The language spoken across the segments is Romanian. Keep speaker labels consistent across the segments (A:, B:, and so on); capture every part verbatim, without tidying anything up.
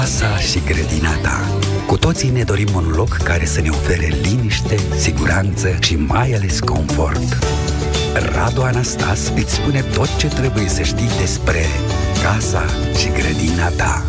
A: Casa și grădina ta. Cu toții ne dorim un loc care să ne ofere liniște, siguranță și mai ales confort. Radu Anastas îți spune tot ce trebuie să știi despre casa și grădina ta.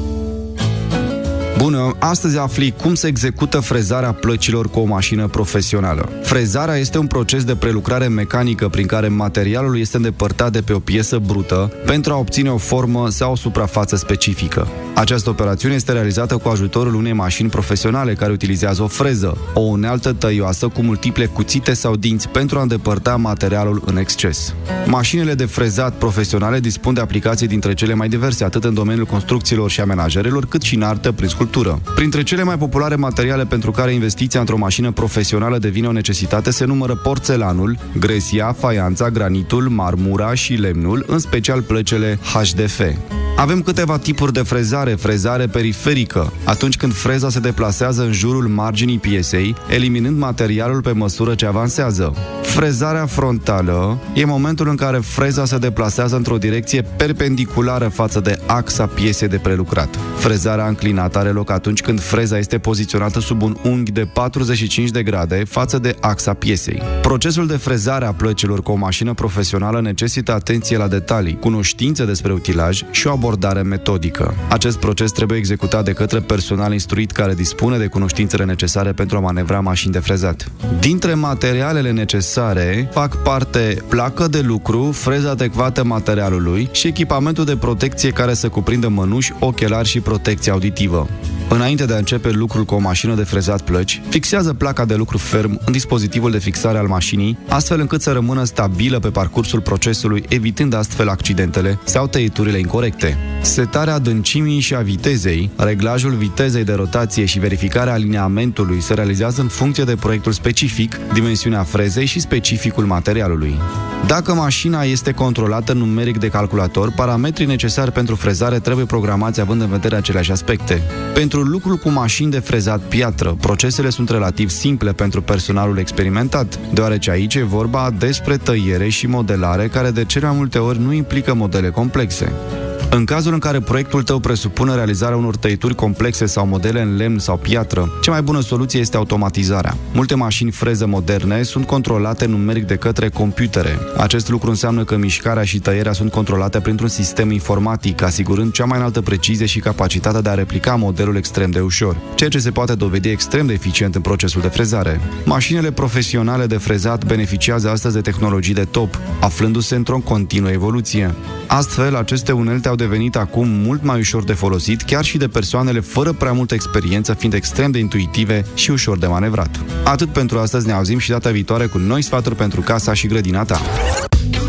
B: Bună! Astăzi afli cum se execută frezarea plăcilor cu o mașină profesională. Frezarea este un proces de prelucrare mecanică prin care materialul este îndepărtat de pe o piesă brută pentru a obține o formă sau o suprafață specifică. Această operațiune este realizată cu ajutorul unei mașini profesionale care utilizează o freză, o unealtă tăioasă cu multiple cuțite sau dinți pentru a îndepărta materialul în exces. Mașinile de frezat profesionale dispun de aplicații dintre cele mai diverse, atât în domeniul construcțiilor și amenajerelor, cât și în artă prin sculptură. Printre cele mai populare materiale pentru care investiția într-o mașină profesională devine o necesitate se numără porțelanul, gresia, faianța, granitul, marmura și lemnul, în special plăcele H D F. Avem câteva tipuri de frezare. Frezare periferică, atunci când freza se deplasează în jurul marginii piesei, eliminând materialul pe măsură ce avansează. Frezarea frontală e momentul în care freza se deplasează într-o direcție perpendiculară față de axa piesei de prelucrat. Frezarea înclinată are loc atunci când freza este poziționată sub un unghi de patruzeci și cinci de grade față de axa piesei. Procesul de frezare a plăcilor cu o mașină profesională necesită atenție la detalii, cunoștințe despre utilaj și o abordare metodică. Acest proces trebuie executat de către personal instruit care dispune de cunoștințele necesare pentru a manevra mașini de frezat. Dintre materialele necesare fac parte placă de lucru, freză adecvată materialului și echipamentul de protecție care să cuprindă mănuși, ochelari și protecție auditivă. Înainte de a începe lucrul cu o mașină de frezat plăci, fixează placa de lucru ferm în dispozitivul de fixare al mașinii, astfel încât să rămână stabilă pe parcursul procesului, evitând astfel accidentele sau tăieturile incorecte. Setarea adâncimii și a vitezei, reglajul vitezei de rotație și verificarea alineamentului se realizează în funcție de proiectul specific, dimensiunea frezei și specificul materialului. Dacă mașina este controlată numeric de calculator, parametrii necesari pentru frezare trebuie programați având în vedere aceleași aspecte. Pentru lucrul cu mașini de frezat piatră, procesele sunt relativ simple pentru personalul experimentat, deoarece aici e vorba despre tăiere și modelare care de cele mai multe ori nu implică modele complexe. În cazul în care proiectul tău presupune realizarea unor tăieturi complexe sau modele în lemn sau piatră, cea mai bună soluție este automatizarea. Multe mașini freză moderne sunt controlate numeric de către computere. Acest lucru înseamnă că mișcarea și tăierea sunt controlate printr-un sistem informatic, asigurând cea mai înaltă precizie și capacitatea de a replica modelul extrem de ușor, ceea ce se poate dovedi extrem de eficient în procesul de frezare. Mașinile profesionale de frezat beneficiază astăzi de tehnologii de top, aflându-se într-o continuă evoluție. Astfel, aceste unelte au devenit acum mult mai ușor de folosit, chiar și de persoanele fără prea multă experiență, fiind extrem de intuitive și ușor de manevrat. Atât pentru astăzi, ne auzim și data viitoare cu noi sfaturi pentru casa și grădina ta.